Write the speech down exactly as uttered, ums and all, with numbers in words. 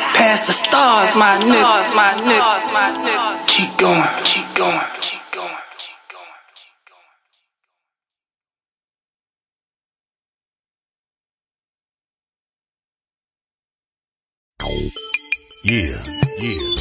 Past the stars, my nigga, my nigga, my nigga. Keep going, keep going, keep going. Yeah, yeah.